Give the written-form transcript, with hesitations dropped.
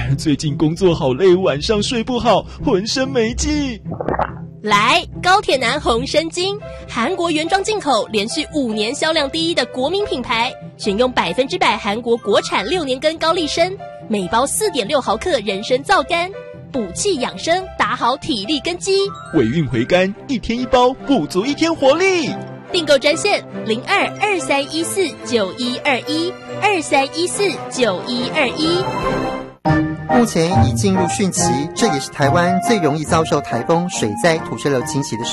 最近工作好累，晚上睡不好，浑身没劲。 来，高铁男红参精，韩国原装进口，连续5年销量第一的国民品牌，选用100%韩国国产6年根高丽参，每包4.6毫克人参皂苷，补气养生，打好体力根基。 尾韵回甘，1天1包，补足1天活力。 订购专线02-2314-9121，2314-9121。 目前已进入汛期，这也是台湾最容易遭受台风、水灾、土石流侵袭的